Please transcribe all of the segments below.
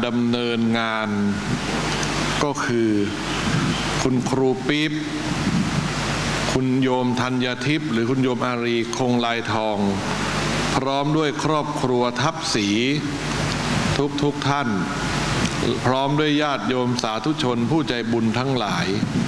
ดำเนินงานก็คือคุณครูปิ๊บคุณโยมธัญทิพย์หรือคุณโยมอารีคงลายทองพร้อมด้วยครอบครัวทัพศรีทุกท่านพร้อมด้วยญาติโยมสาธุชนผู้ใจบุญทั้งหลาย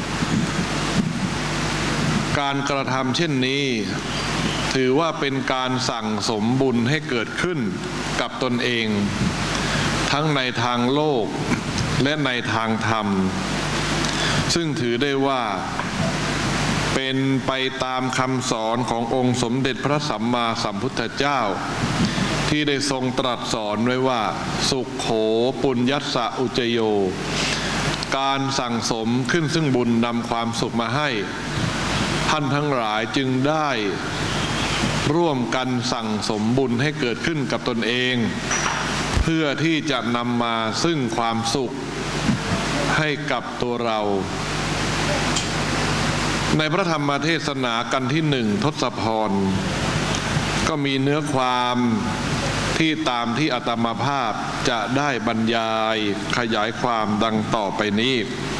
การกระทำเช่นนี้ถือว่าเป็นการสั่งสมบุญให้เกิดขึ้นกับตนเองทั้งในทางโลกและในทางธรรมซึ่งถือได้ว่าเป็นไปตามคำสอนขององค์สมเด็จพระสัมมาสัมพุทธเจ้าที่ได้ทรงตรัสสอนไว้ว่าสุขโขปุญญัสสะอุจโยการสั่งสมขึ้นซึ่งบุญนำความสุขมาให้ท่านทั้งหลายจึงได้ร่วมกันสั่งสมบุญให้เกิดขึ้นกับตนเองเพื่อที่จะนำมาซึ่งความสุขให้กับตัวเราในพระธรรมเทศนากันที่1ทศพรก็มีเนื้อความที่ตามที่อาตมาภาพจะได้บรรยายขยายความดังต่อไปนี้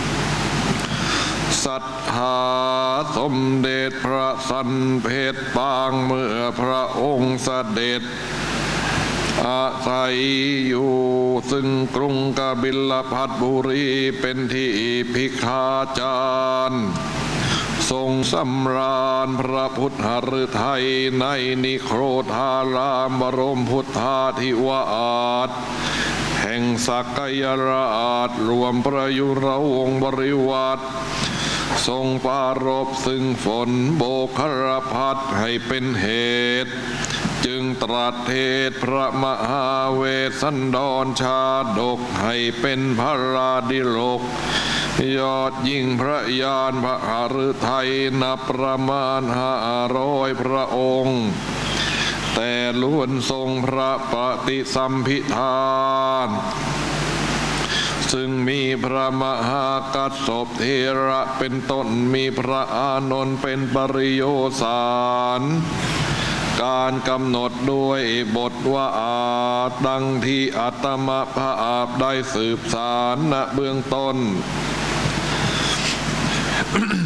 ศรัทธาสมเด็จพระสันเพชรปางเมื่อพระองค์เสด็จอาศัยอยู่ซึ่งกรุงกบิลพัสบุรีเป็นที่ภิกขาจารย์ทรงสำราญพระพุทธฤทัยในนิโครธารามบรมพุทธาธิวาสแห่งสักยราชรวมประยุรวงศ์บริวารทรงปรารภซึ่งฝนโบกรพัดให้เป็นเหตุจึงตรัสเทศพระมหาเวสสันดรชาดกให้เป็นพระราดิโลกยอดยิ่งพระญาณพระหฤทัยนับประมาณ500พระองค์แต่ล้วนทรงพระปฏิสัมภิทานซึ่งมีพระมหากัสสปเถระเป็นต้นมีพระอานนท์เป็นปริโยสารการกำหนดด้วยบทว่าดังที่อาตมาภาพได้สืบสารณเบื้องต้น